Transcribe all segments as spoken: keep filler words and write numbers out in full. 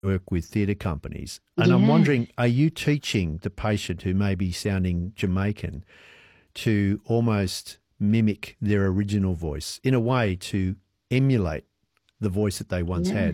work with theatre companies. And I'm Yeah. wondering, are you teaching the patient who may be sounding Jamaican to almost mimic their original voice in a way to emulate the voice that they once Yeah. had?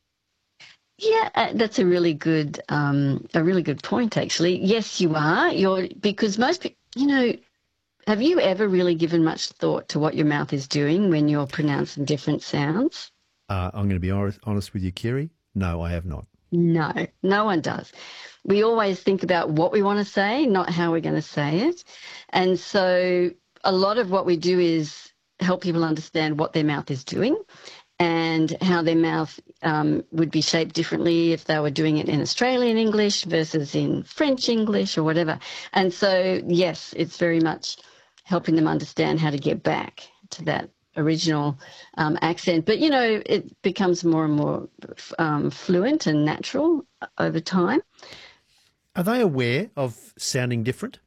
Yeah, uh, that's a really good, um, a really good point, actually. Yes, you are. You're because most people, you know, have you ever really given much thought to what your mouth is doing when you're pronouncing different sounds? Uh, I'm going to be honest, honest with you, Kiri. No, I have not. No, no one does. We always think about what we want to say, not how we're going to say it. And so a lot of what we do is help people understand what their mouth is doing and how their mouth um, would be shaped differently if they were doing it in Australian English versus in French English or whatever. And so, yes, it's very much helping them understand how to get back to that original um, accent. But, you know, it becomes more and more um, fluent and natural over time. Are they aware of sounding different?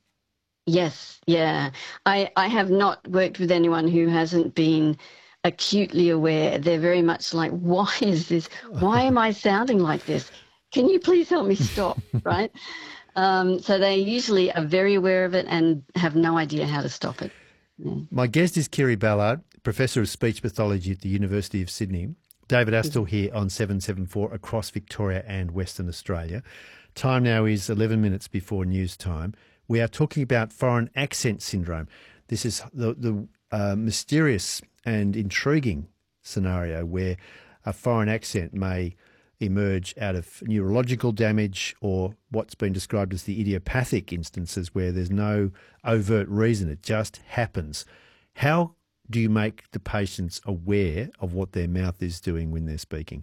Yes, yeah. I, I have not worked with anyone who hasn't been acutely aware. They're very much like, why is this? Why am I sounding like this? Can you please help me stop? Right? Um, so they usually are very aware of it and have no idea how to stop it. Yeah. My guest is Kiri Ballard, Professor of Speech Pathology at the University of Sydney. David Astle here on seven seven four across Victoria and Western Australia. Time now is eleven minutes before news time. We are talking about foreign accent syndrome. This is the, the uh, mysterious and intriguing scenario where a foreign accent may emerge out of neurological damage or what's been described as the idiopathic instances where there's no overt reason. It just happens. How do you make the patients aware of what their mouth is doing when they're speaking?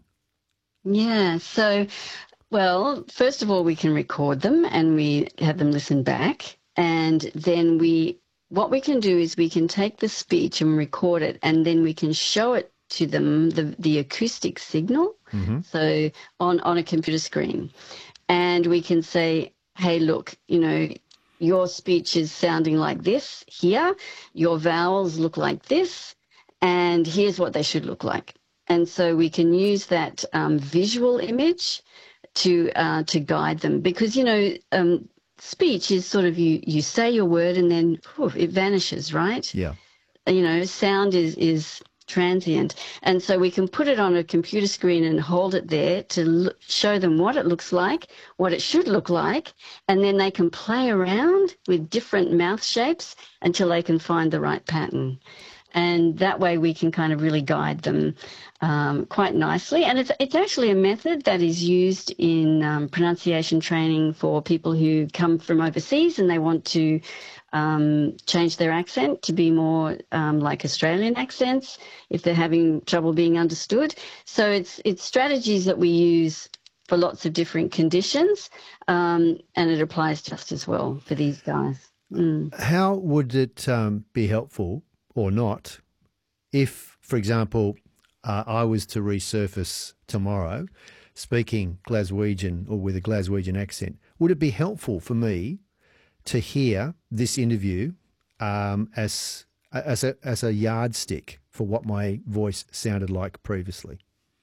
Yeah. So, well, first of all, we can record them and we have them listen back. And then we, what we can do is we can take the speech and record it, and then we can show it to them, the, the acoustic signal, Mm-hmm. so on, on a computer screen. And we can say, hey, look, you know, your speech is sounding like this here, your vowels look like this, and here's what they should look like. And so we can use that um, visual image to uh, to guide them, because, you know, um, speech is sort of you, you say your word and then whew, it vanishes, right? Yeah. You know, sound is, is transient. And so we can put it on a computer screen and hold it there to look, show them what it looks like, what it should look like, and then they can play around with different mouth shapes until they can find the right pattern. And that way we can kind of really guide them um, quite nicely. And it's it's actually a method that is used in um, pronunciation training for people who come from overseas and they want to um, change their accent to be more um, like Australian accents if they're having trouble being understood. So it's it's strategies that we use for lots of different conditions, um, and it applies just as well for these guys. Mm. How would it um, be helpful or not if, for example, uh, I was to resurface tomorrow speaking Glaswegian or with a Glaswegian accent? Would it be helpful for me to hear this interview um, as as a as a yardstick for what my voice sounded like previously?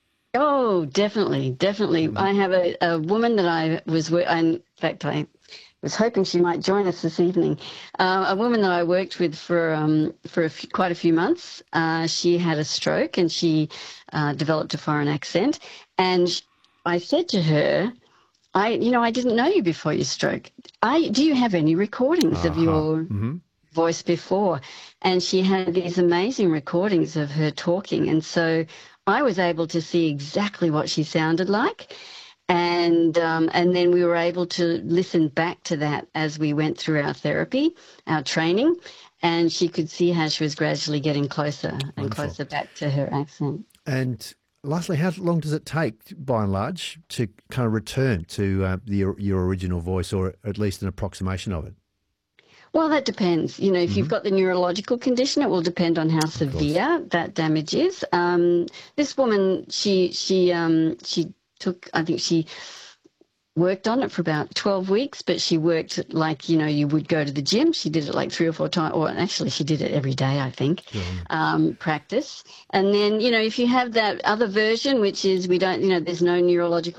Oh, definitely, definitely. Mm-hmm. I have a, a woman that I was, wo- in fact, I was hoping she might join us this evening. Uh, a woman that I worked with for um, for a few, quite a few months. Uh, she had a stroke and she uh, developed a foreign accent. And sh- I said to her, I, you know, I didn't know you before your stroke. I, do you have any recordings of Uh-huh. your Mm-hmm. voice before? And she had these amazing recordings of her talking. And so I was able to see exactly what she sounded like. And um, and then we were able to listen back to that as we went through our therapy, our training, and she could see how she was gradually getting closer and Wonderful. closer back to her accent. And lastly, how long does it take, by and large, to kind of return to uh, the, your original voice, or at least an approximation of it? Well, that depends. You know, if Mm-hmm. you've got the neurological condition, it will depend on how severe that damage is. Um, this woman, she she um, she took, I think she worked on it for about twelve weeks, but she worked like, you know, you would go to the gym. She did it like three or four times, or actually she did it every day, I think, Yeah. um, practice. And then, you know, if you have that other version, which is we don't, you know, there's no neurological